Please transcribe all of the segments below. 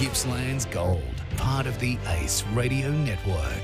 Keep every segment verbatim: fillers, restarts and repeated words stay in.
Gippsland's Gold, part of the Ace Radio Network.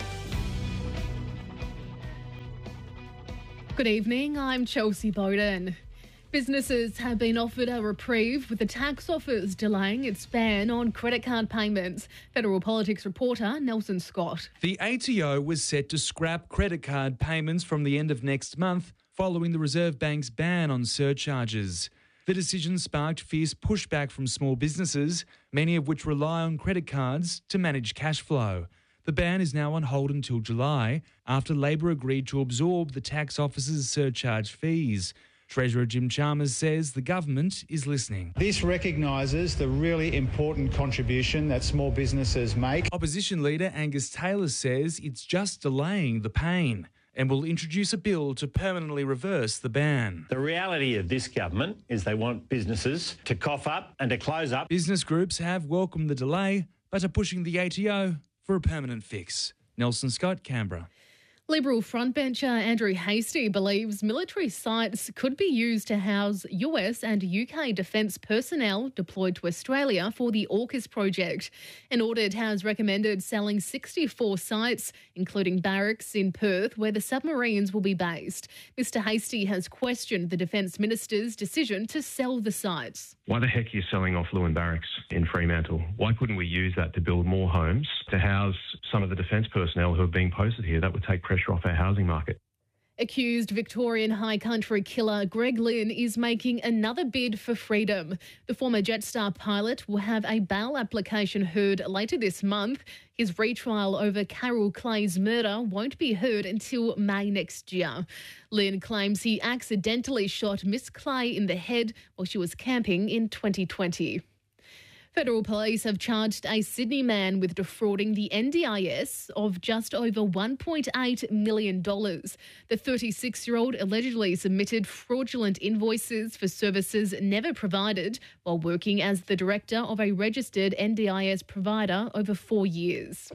Good evening, I'm Chelsea Bowden. Businesses have been offered a reprieve with the tax office delaying its ban on credit card payments. Federal Politics reporter Nelson Scott. The A T O was set to scrap credit card payments from the end of next month following the Reserve Bank's ban on surcharges. The decision sparked fierce pushback from small businesses, many of which rely on credit cards to manage cash flow. The ban is now on hold until July, after Labor agreed to absorb the tax office's surcharge fees. Treasurer Jim Chalmers says the government is listening. This recognises the really important contribution that small businesses make. Opposition leader Angus Taylor says it's just delaying the pain and will introduce a bill to permanently reverse the ban. The reality of this government is they want businesses to cough up and to close up. Business groups have welcomed the delay, but are pushing the A T O for a permanent fix. Nelson Scott, Canberra. Liberal frontbencher Andrew Hastie believes military sites could be used to house U S and U K defence personnel deployed to Australia for the AUKUS project. An audit has recommended selling sixty-four sites, including barracks in Perth, where the submarines will be based. Mister Hastie has questioned the Defence Minister's decision to sell the sites. Why the heck are you selling off Lewin Barracks in Fremantle? Why couldn't we use that to build more homes to house some of the defence personnel who are being posted here? That would take pressure off our housing market. Accused Victorian High Country killer Greg Lynn is making another bid for freedom. The former Jetstar pilot will have a bail application heard later this month. His retrial over Carol Clay's murder won't be heard until May next year. Lynn claims he accidentally shot Miss Clay in the head while she was camping in twenty twenty. Federal police have charged a Sydney man with defrauding the N D I S of just over one point eight million dollars. The thirty-six-year-old allegedly submitted fraudulent invoices for services never provided while working as the director of a registered N D I S provider over four years.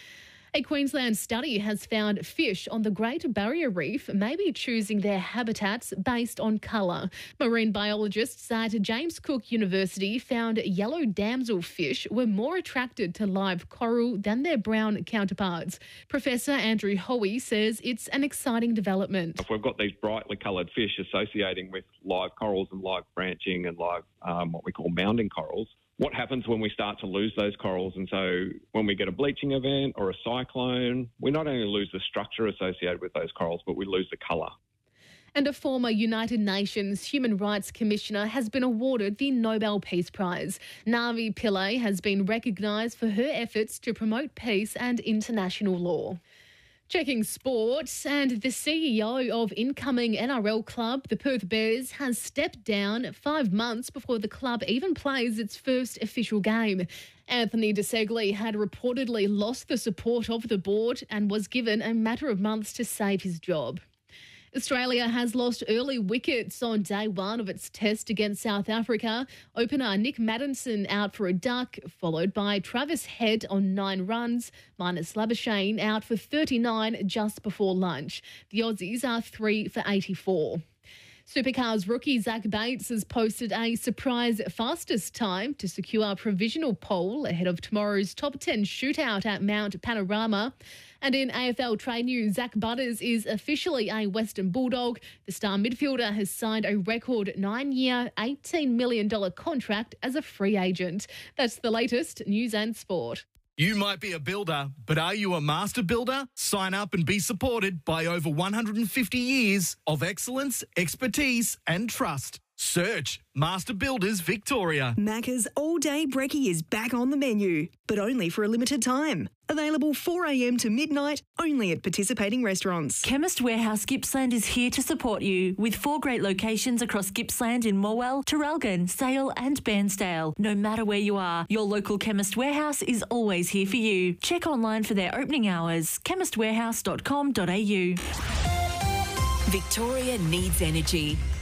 A Queensland study has found fish on the Great Barrier Reef may be choosing their habitats based on colour. Marine biologists at James Cook University found yellow damselfish were more attracted to live coral than their brown counterparts. Professor Andrew Hoey says it's an exciting development. If we've got these brightly coloured fish associating with live corals and live branching and live um, what we call mounding corals, what happens when we start to lose those corals? And so when we get a bleaching event or a cyclone, we not only lose the structure associated with those corals, but we lose the colour. And a former United Nations Human Rights Commissioner has been awarded the Nobel Peace Prize. Navi Pillay has been recognised for her efforts to promote peace and international law. Checking sports, and the C E O of incoming N R L club, the Perth Bears, has stepped down five months before the club even plays its first official game. Anthony De Segli had reportedly lost the support of the board and was given a matter of months to save his job. Australia has lost early wickets on day one of its test against South Africa. Opener Nick Maddinson out for a duck, followed by Travis Head on nine runs. Marnus Labuschagne out for thirty-nine just before lunch. The Aussies are three for eighty-four. Supercars rookie Zach Bates has posted a surprise fastest time to secure provisional pole ahead of tomorrow's top ten shootout at Mount Panorama. And in A F L trade news, Zach Butters is officially a Western Bulldog. The star midfielder has signed a record nine-year, eighteen million dollars contract as a free agent. That's the latest news and sport. You might be a builder, but are you a master builder? Sign up and be supported by over one hundred fifty years of excellence, expertise and trust. Search Master Builders Victoria. Macca's All Day Brekkie is back on the menu, but only for a limited time. Available four a.m. to midnight, only at participating restaurants. Chemist Warehouse Gippsland is here to support you with four great locations across Gippsland in Morwell, Traralgon, Sale and Bairnsdale. No matter where you are, your local Chemist Warehouse is always here for you. Check online for their opening hours, chemist warehouse dot com dot a u. Victoria needs energy.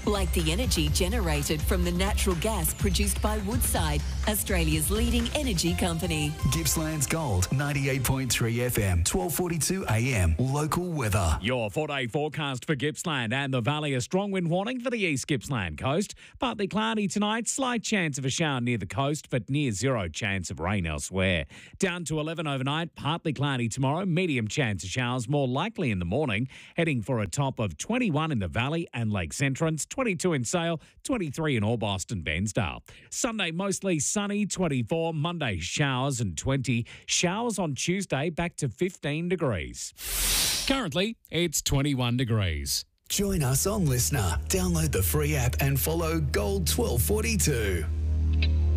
like the energy generated from the natural gas produced by Woodside, Australia's leading energy company. Gippsland's Gold, ninety-eight point three F M, twelve forty-two A M. Local weather. Your four-day forecast for Gippsland and the Valley. A strong wind warning for the East Gippsland coast. Partly cloudy tonight. Slight chance of a shower near the coast, but near zero chance of rain elsewhere. Down to eleven overnight. Partly cloudy tomorrow. Medium chance of showers, more likely in the morning. Heading for a top of twenty-one in the Valley and Lakes Entrance, twenty-two in Sale, twenty-three in Orbost and Bensdale. Sunday, mostly sunny, twenty-four. Monday, showers and twenty. Showers on Tuesday, back to fifteen degrees. Currently, it's twenty-one degrees. Join us on Listener. Download the free app and follow Gold twelve forty-two.